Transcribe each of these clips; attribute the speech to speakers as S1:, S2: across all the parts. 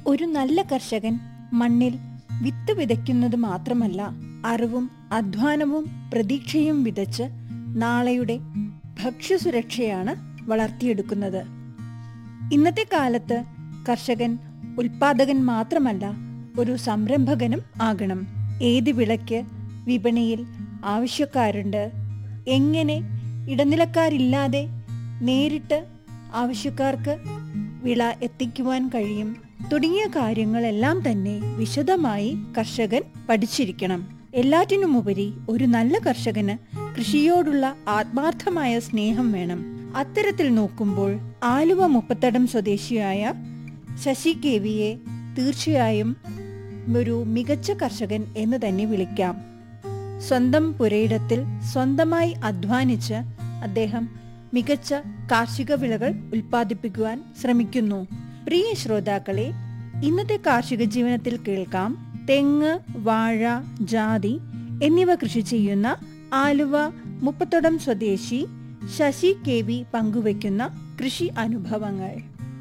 S1: ഒരു നല്ല കർഷകൻ മണ്ണിൽ വിത്ത് വിതയ്ക്കുന്നത് മാത്രമല്ല, അറിവും അധ്വാനവും പ്രതീക്ഷയും വിതച്ച് നാളെയുടെ ഭക്ഷ്യസുരക്ഷയാണ് വളർത്തിയെടുക്കുന്നത്. ഇന്നത്തെ കാലത്ത് കർഷകൻ ഉൽപാദകൻ മാത്രമല്ല, ഒരു സംരംഭകനും ആകണം. ഏത് വിളയ്ക്ക് വിപണിയിൽ ആവശ്യക്കാരുണ്ട്, എങ്ങനെ ഇടനിലക്കാരില്ലാതെ നേരിട്ട് ആവശ്യക്കാർക്ക് വിള എത്തിക്കുവാൻ കഴിയും തുടങ്ങിയ കാര്യങ്ങളെല്ലാം തന്നെ വിശദമായി കർഷകൻ പഠിച്ചിരിക്കണം. എല്ലാറ്റിനുമുപരി ഒരു നല്ല കർഷകന് കൃഷിയോടുള്ള ആത്മാർത്ഥമായ സ്നേഹം വേണം. അത്തരത്തിൽ നോക്കുമ്പോൾ ആലുവ മുപ്പത്തടം സ്വദേശിയായ ശശി കെവിയെ തീർച്ചയായും ഒരു മികച്ച കർഷകൻ എന്ന് തന്നെ വിളിക്കാം. സ്വന്തം പുരയിടത്തിൽ സ്വന്തമായി അധ്വാനിച്ച് അദ്ദേഹം മികച്ച കാർഷിക വിളകൾ ഉൽപ്പാദിപ്പിക്കുവാൻ ശ്രമിക്കുന്നു. പ്രിയ ശ്രോതാക്കളെ, ഇന്നത്തെ കാർഷിക ജീവനത്തിൽ കേൾക്കാം തെങ്ങ്, വാഴ, ജാതി എന്നിവ കൃഷി ചെയ്യുന്ന ആലുവ മുപ്പത്തടം സ്വദേശി ശശി കെവി പങ്കുവയ്ക്കുന്ന കൃഷി അനുഭവങ്ങൾ.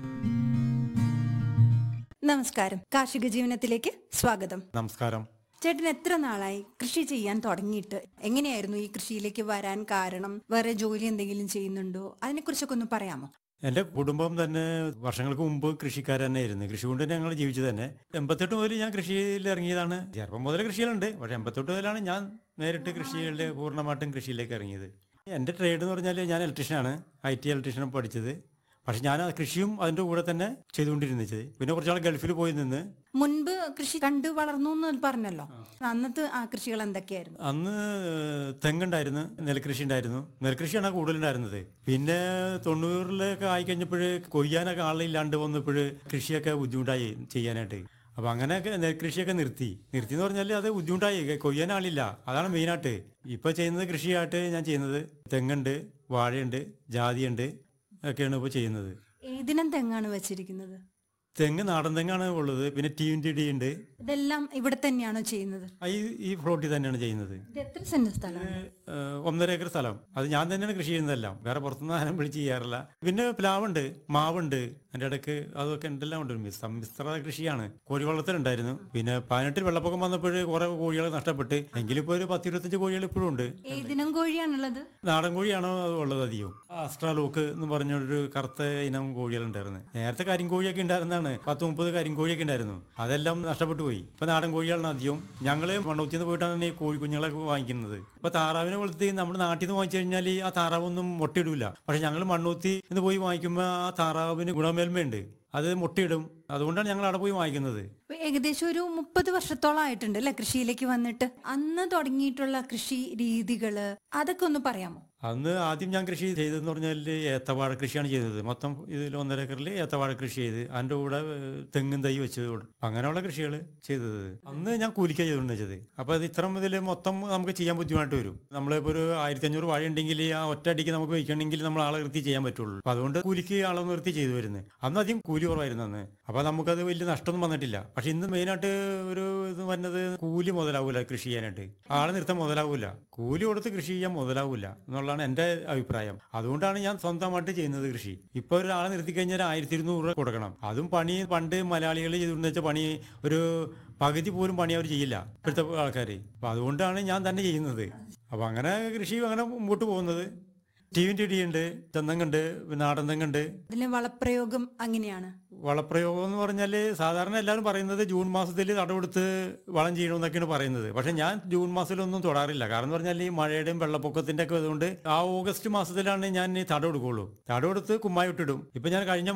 S1: നമസ്കാരം, കാർഷിക ജീവനത്തിലേക്ക് സ്വാഗതം.
S2: നമസ്കാരം.
S1: ചേട്ടൻ എത്ര നാളായി കൃഷി ചെയ്യാൻ തുടങ്ങിയിട്ട്? എങ്ങനെയായിരുന്നു ഈ കൃഷിയിലേക്ക് വരാൻ കാരണം? വേറെ ജോലി എന്തെങ്കിലും ചെയ്യുന്നുണ്ടോ? അതിനെക്കുറിച്ചൊക്കെ ഒന്ന് പറയാമോ?
S2: എൻ്റെ കുടുംബം തന്നെ വർഷങ്ങൾക്ക് മുമ്പ് കൃഷിക്കാർ തന്നെ ആയിരുന്നു. കൃഷി കൊണ്ട് തന്നെ ഞങ്ങൾ ജീവിച്ചത് തന്നെ. 88 മുതൽ ഞാൻ കൃഷിയിൽ ഇറങ്ങിയതാണ്. ചെറുപ്പം മുതൽ കൃഷിയിലുണ്ട്, പക്ഷേ 88 മുതലാണ് ഞാൻ നേരിട്ട് കൃഷിയുടെ പൂർണ്ണമായിട്ടും കൃഷിയിലേക്ക് ഇറങ്ങിയത്. എൻ്റെ ട്രേഡ് എന്ന് പറഞ്ഞാൽ ഞാൻ ഇലക്ട്രീഷ്യനാണ്, IT ഇലക്ട്രീഷ്യൻ പഠിച്ചത്. പക്ഷെ ഞാൻ ആ കൃഷിയും അതിൻ്റെ കൂടെ തന്നെ ചെയ്തുകൊണ്ടിരുന്നത്. പിന്നെ കുറച്ചാൾ ഗൾഫിൽ പോയി നിന്ന്.
S1: മുൻപ് കൃഷി കണ്ടു വളർന്നു എന്ന് പറഞ്ഞല്ലോ, അന്നത്തെ ആ കൃഷികൾ എന്തൊക്കെയായിരുന്നു?
S2: അന്ന് തെങ്ങുണ്ടായിരുന്നു, നെൽകൃഷി ഉണ്ടായിരുന്നു. നെൽകൃഷിയാണ് കൂടുതലുണ്ടായിരുന്നത്. പിന്നെ 90-കളിലൊക്കെ ആയിക്കഴിഞ്ഞപ്പോൾ കൊയ്യാനൊക്കെ ആളില്ലാണ്ട് വന്നപ്പോൾ കൃഷിയൊക്കെ ബുദ്ധിമുട്ടായി ചെയ്യാനായിട്ട്. അപ്പം അങ്ങനെയൊക്കെ നെൽകൃഷിയൊക്കെ നിർത്തി എന്ന് പറഞ്ഞാൽ അത് ബുദ്ധിമുട്ടായി, കൊയ്യാൻ ആളില്ല. അതാണ് മെയിനായിട്ട്. ഇപ്പോൾ ചെയ്യുന്നത് കൃഷിയായിട്ട് ഞാൻ ചെയ്യുന്നത് തെങ്ങുണ്ട്, വാഴയുണ്ട്, ജാതിയുണ്ട് ഒക്കെയാണ് ഇപ്പോൾ ചെയ്യുന്നത്.
S1: ഏതിനം തെങ്ങാണ് വെച്ചിരിക്കുന്നത്?
S2: തെങ്ങ് നാടൻ തെങ്ങാണ് ഉള്ളത്. പിന്നെ TNTD ഉണ്ട്.
S1: ഇതെല്ലാം ഇവിടെ തന്നെയാണോ ചെയ്യുന്നത്?
S2: ഈ ഫ്ലോട്ടിൽ തന്നെയാണ് ചെയ്യുന്നത്.
S1: ഇത് എത്ര സെന്റ് സ്ഥലമാണ്?
S2: 1.5 ഏക്കർ സ്ഥലം. അത് ഞാൻ തന്നെയാണ് കൃഷി ചെയ്യുന്നതെല്ലാം, വേറെ പുറത്തുനിന്ന് ആരും വിളിച്ച് ചെയ്യാറില്ല. പിന്നെ പ്ലാവുണ്ട്, മാവുണ്ട്, അതിൻ്റെ ഇടയ്ക്ക് അതൊക്കെ എന്തെല്ലാം ഉണ്ട്. സമ്മിശ്ര കൃഷിയാണ്. കോഴി വളർത്തലുണ്ടായിരുന്നു. പിന്നെ 18 വെള്ളപ്പൊക്കം വന്നപ്പോൾ കുറെ കോഴികൾ നഷ്ടപ്പെട്ട്, എങ്കിലും ഇപ്പോൾ ഒരു 10-25 കോഴികൾ ഇപ്പോഴും ഉണ്ട്.
S1: ഏതിനം കോഴിയാണുള്ളത്?
S2: നാടൻ കോഴിയാണോ ഉള്ളത് അധികം. ആസ്ട്രാലോക്ക് എന്ന് പറഞ്ഞൊരു കറുത്ത ഇനം കോഴികളുണ്ടായിരുന്നു. നേരത്തെ കരിങ്കോഴിയൊക്കെ ഉണ്ടായിരുന്നതാണ്. 10-30 കരിങ്കോഴിയൊക്കെ ഉണ്ടായിരുന്നു. അതെല്ലാം നഷ്ടപ്പെട്ടു പോയി. ഇപ്പൊ നാടൻ കോഴികളാണ് അധികം. ഞങ്ങള് മണ്ണൂത്തിന്ന് പോയിട്ടാണ് ഈ കോഴി കുഞ്ഞുങ്ങളൊക്കെ വാങ്ങിക്കുന്നത്. ഇപ്പൊ താറാവിനെ വളർത്തി നമ്മുടെ നാട്ടിൽ നിന്ന് വാങ്ങിച്ചു കഴിഞ്ഞാൽ ആ താറാവൊന്നും മുട്ടയിടൂല. പക്ഷെ ഞങ്ങൾ മണ്ണൂത്തി എന്ന് പോയി വാങ്ങിക്കുമ്പോൾ ആ താറാവിന് ഗുണമേന്മയുണ്ട്, അത് മുട്ടയിടും. അതുകൊണ്ടാണ് ഞങ്ങൾ അവിടെ പോയി വാങ്ങിക്കുന്നത്.
S1: ഏകദേശം ഒരു 30 വർഷത്തോളം ആയിട്ടുണ്ട് അല്ലെ കൃഷിയിലേക്ക് വന്നിട്ട്? അന്ന് തുടങ്ങിയിട്ടുള്ള കൃഷി രീതികള് അതൊക്കെ ഒന്ന് പറയാമോ?
S2: അന്ന് ആദ്യം ഞാൻ കൃഷി ചെയ്തതെന്ന് പറഞ്ഞാൽ ഏത്തവാഴ കൃഷിയാണ് ചെയ്തത്. മൊത്തം ഇതിൽ 1.5 ഏക്കറിൽ ഏത്തവാഴ കൃഷി ചെയ്ത് അതിൻ്റെ കൂടെ തെങ്ങും തൈ വെച്ചത്, അങ്ങനെയുള്ള കൃഷികൾ ചെയ്തത്. അന്ന് ഞാൻ കൂലിക്കാണ് ചെയ്തുകൊണ്ട് വെച്ചത്. അപ്പോൾ അത് ഇത്ര ഇതിൽ മൊത്തം നമുക്ക് ചെയ്യാൻ ബുദ്ധിമുട്ട് വരും. നമ്മളിപ്പോൾ ഒരു 1500 വാഴ ഉണ്ടെങ്കിൽ ആ ഒറ്റ അടിക്ക് നമുക്ക് വയ്ക്കണമെങ്കിൽ നമ്മൾ ആളെ നിർത്തി ചെയ്യാൻ പറ്റുള്ളൂ. അപ്പോൾ അതുകൊണ്ട് കൂലിക്ക് ആളെ നിർത്തി ചെയ്തു വരുന്നത്. അന്ന് അധികം കൂലി കുറവായിരുന്നു അന്ന്. അപ്പോൾ നമുക്കത് വലിയ നഷ്ടമൊന്നും വന്നിട്ടില്ല. പക്ഷെ ഇന്ന് മെയിനായിട്ട് ഒരു ഇത് വരുന്നത് കൂലി മുതലാവൂല, കൃഷി ചെയ്യാനായിട്ട് ആളെ നിർത്താൻ മുതലാവൂല. കൂലി കൊടുത്ത് കൃഷി ചെയ്യാൻ മുതലാവൂല എന്നുള്ളതാണ് എൻ്റെ അഭിപ്രായം. അതുകൊണ്ടാണ് ഞാൻ സ്വന്തമായിട്ട് ചെയ്യുന്നത് കൃഷി. ഇപ്പോൾ ഒരാളെ നിർത്തി കഴിഞ്ഞാൽ 1200 രൂപ കൊടുക്കണം. അതും പണി പണ്ട് മലയാളികൾ ചെയ്തുകൊണ്ട് വെച്ചാൽ പണി ഒരു പകുതി പോലും പണി അവർ ചെയ്യില്ല ഇപ്പോഴത്തെ ആൾക്കാർ. അപ്പം അതുകൊണ്ടാണ് ഞാൻ തന്നെ ചെയ്യുന്നത്. അപ്പം അങ്ങനെ കൃഷി അങ്ങനെ മുമ്പോട്ട് പോകുന്നത്. TNTD ഉണ്ട്, തെങ്ങുണ്ട്, നാടൻ തെങ്ങുണ്ട്.
S1: ഇതിലെ വളപ്രയോഗം അങ്ങനെയാണ്.
S2: വളപ്രയോഗം എന്ന് പറഞ്ഞാൽ സാധാരണ എല്ലാവരും പറയുന്നത് ജൂൺ മാസത്തിൽ തടവെടുത്ത് വളം ചെയ്യണമെന്നൊക്കെയാണ് പറയുന്നത്. പക്ഷെ ഞാൻ ജൂൺ മാസത്തിലൊന്നും തൊടാറില്ല. കാരണം എന്ന് പറഞ്ഞാൽ ഈ മഴയുടെയും വെള്ളപ്പൊക്കത്തിൻ്റെ ഒക്കെ അതുകൊണ്ട് ആ ഓഗസ്റ്റ് മാസത്തിലാണ് ഞാൻ ഈ തടവെടുക്കുള്ളൂ. തടവെടുത്ത് കുമ്മായി ഇട്ടിടും. ഇപ്പം ഞാൻ കഴിഞ്ഞ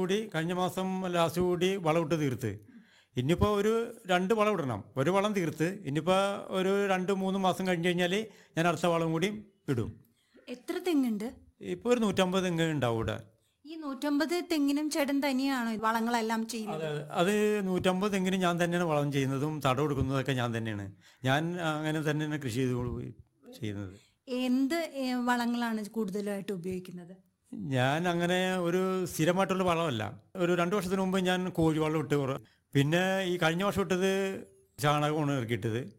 S2: മാസം ലാസ്റ്റ് കൂടി വളമിട്ട് തീർത്ത്. ഇനിയിപ്പോൾ ഒരു 2 വളം ഇടണം. ഒരു വളം തീർത്ത് ഇനിയിപ്പോൾ ഒരു 2-3 മാസം കഴിഞ്ഞ് കഴിഞ്ഞാൽ ഞാൻ അടുത്ത വളം കൂടി ഇടും.
S1: എത്ര തെങ്ങുണ്ട്?
S2: ഇപ്പോൾ ഒരു 150 തെങ്ങ് ഉണ്ടാവും ഇവിടെ.
S1: ഈ 150 തെങ്ങിനും ചേട്ടൻ തന്നെയാണോ വളങ്ങളെല്ലാം ചെയ്യുന്നത്?
S2: അത് 150 തെങ്ങിനും ഞാൻ തന്നെയാണ് വളം ചെയ്യുന്നതും തടവെടുക്കുന്നതൊക്കെ ഞാൻ തന്നെയാണ്. ഞാൻ അങ്ങനെ തന്നെയാണ് കൃഷി ചെയ്യുന്നത്.
S1: എന്ത് വളങ്ങളാണ് കൂടുതലായിട്ട് ഉപയോഗിക്കുന്നത്?
S2: ഞാൻ അങ്ങനെ ഒരു സ്ഥിരമായിട്ടുള്ള വളമല്ല. ഒരു 2 വർഷത്തിന് മുമ്പ് ഞാൻ കോഴി വളം ഇട്ട്. പിന്നെ ഈ കഴിഞ്ഞ വർഷം ഇട്ടത് ചാണകമാണ് ഇറക്കിയിട്ടത്.